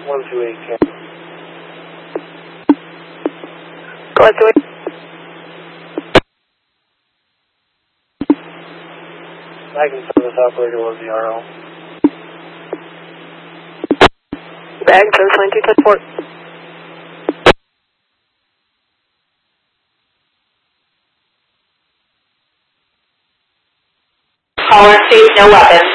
128. Go ahead, 2. Magnum service operator was the RO. Bag, service line 2, touch port. Caller, stage no weapons.